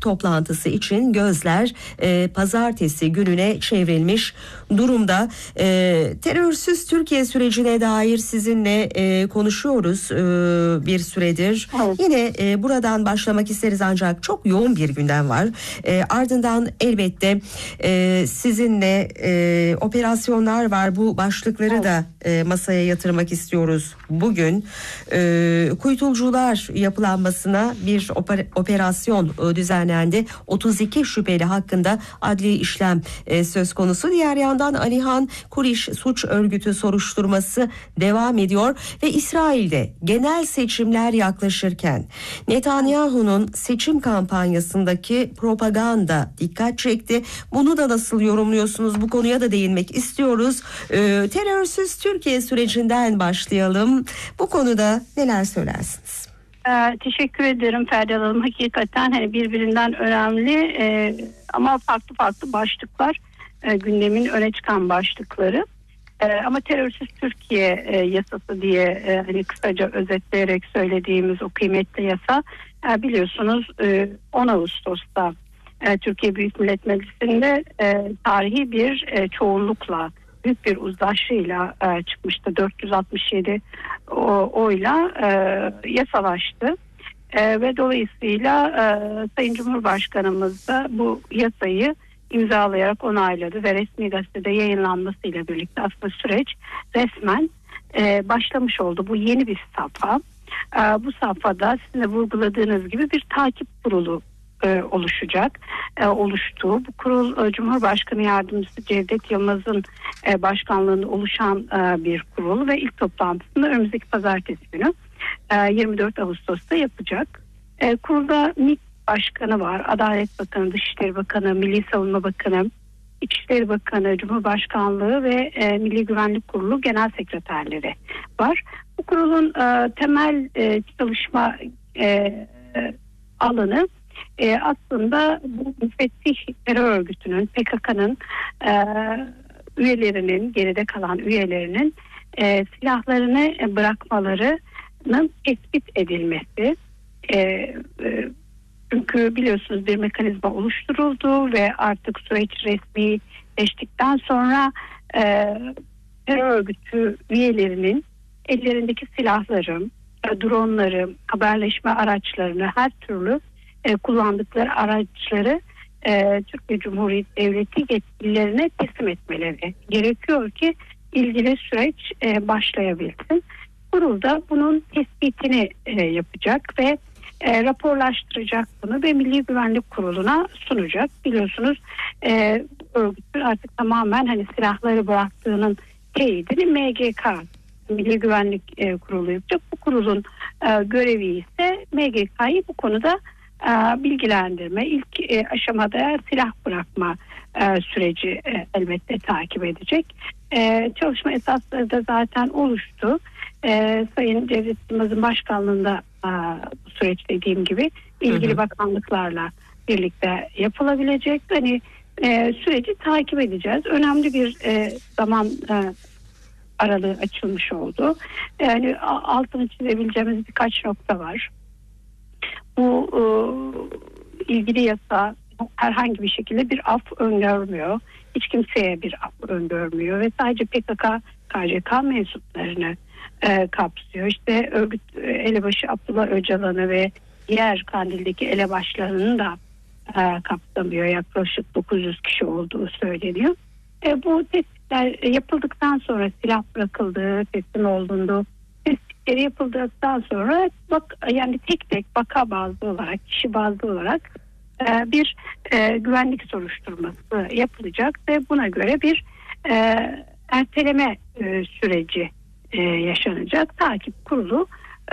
toplantısı için gözler pazartesi gününe çevrilmiş durumda. Terörsüz Türkiye sürecine dair sizinle konuşuyoruz bir süredir. Evet. Yine buradan başlamak isteriz ancak çok yoğun bir gündem var. Ardından elbette sizinle operasyonlar var. Bu başlıkları da masaya yatırmak istiyoruz. Bugün kuytulcular yapılanmasına bir operasyon düzenlendi. 32 şüpheli hakkında adli işlem söz konusu. Diğer yandan Alihan Kuriş suç örgütü soruşturması devam ediyor ve İsrail'de genel seçimler yaklaşırken Netanyahu'nun seçim kampanyasındaki propaganda dikkat çekti. Bunu da nasıl yorumluyorsunuz? Bu konuya da değinmek istiyoruz. Terörsüz Türkiye sürecinden başlayalım. Bu konuda neler söylersiniz? Teşekkür ederim Ferda Hanım. Hakikaten hani birbirinden önemli ama farklı başlıklar, gündemin öne çıkan başlıkları. Ama terörsüz Türkiye yasası diye hani kısaca özetleyerek söylediğimiz o kıymetli yasa, biliyorsunuz 10 Ağustos'ta Türkiye Büyük Millet Meclisi'nde tarihi bir çoğunlukla, büyük bir uzlaşıyla çıkmıştı. 467 oyla yasalaştı. Ve dolayısıyla Sayın Cumhurbaşkanımız da bu yasayı imzalayarak onayladı ve resmi gazetede yayınlanmasıyla birlikte aslında süreç resmen başlamış oldu. Bu yeni bir safha. Bu safhada sizin de vurguladığınız gibi bir takip kurulu oluştu. Bu kurul Cumhurbaşkanı Yardımcısı Cevdet Yılmaz'ın başkanlığında oluşan bir kurul ve ilk toplantısını önümüzdeki pazartesi günü 24 Ağustos'ta yapacak. Kurulda MİT Başkanı var, Adalet Bakanı, Dışişleri Bakanı, Milli Savunma Bakanı, İçişleri Bakanı, Cumhurbaşkanlığı ve Milli Güvenlik Kurulu Genel Sekreterleri var. Bu kurulun temel çalışma alanı aslında bu müfettih terör örgütünün, PKK'nın üyelerinin, geride kalan üyelerinin silahlarını bırakmalarının tespit edilmesi. Çünkü biliyorsunuz bir mekanizma oluşturuldu ve artık süreç resmileştikten sonra terör örgütü üyelerinin ellerindeki silahları, dronları, haberleşme araçlarını, her türlü kullandıkları araçları Türkiye Cumhuriyeti Devleti yetkililerine teslim etmeleri gerekiyor ki ilgili süreç başlayabilsin. Kurul da bunun tespitini yapacak ve raporlaştıracak bunu ve Milli Güvenlik Kurulu'na sunacak. Biliyorsunuz örgütün artık tamamen hani silahları bıraktığının teyidini MGK, Milli Güvenlik Kurulu yapacak. Bu kurulun görevi ise MGK'yı bu konuda bilgilendirme, ilk aşamada silah bırakma süreci elbette takip edecek. Çalışma esasları da zaten oluştu. Sayın Cevdet Yılmaz'ın başkanlığında bu süreç dediğim gibi ilgili bakanlıklarla birlikte yapılabilecek. Hani süreci takip edeceğiz. Önemli bir zaman aralığı açılmış oldu. Yani altını çizebileceğimiz birkaç nokta var. Bu ilgili yasa herhangi bir şekilde bir af öngörmüyor. Hiç kimseye bir af öngörmüyor ve sadece PKK, KCK mensuplarını kapsıyor. İşte örgüt elebaşı Abdullah Öcalan'ı ve diğer Kandil'deki elebaşlarını da kapsamıyor. Yaklaşık 900 kişi olduğu söyleniyor. Bu tespitler yapıldıktan sonra silah bırakıldığı, teslim olunduğu tespitleri yapıldıktan sonra yani tek tek vaka bazlı olarak, kişi bazlı olarak bir güvenlik soruşturması yapılacak ve buna göre bir erteleme süreci yaşanacak. Takip kurulu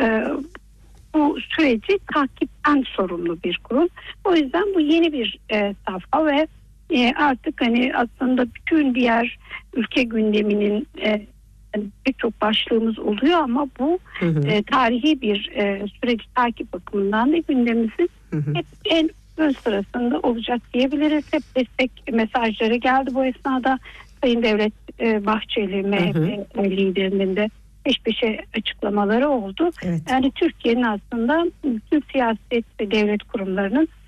bu süreci takipten sorumlu bir kurul. O yüzden bu yeni bir safha ve artık hani aslında bütün diğer ülke gündeminin pek çok başlığımız oluyor ama bu tarihi bir süreci takip bakımından da gündemimizin hep en ön sırasında olacak diyebiliriz. Hep destek mesajları geldi bu esnada. Sayın Devlet Bahçeli, MHP liderinin de peş peşe açıklamaları oldu. Evet. Yani Türkiye'nin aslında bütün siyaset ve devlet kurumlarının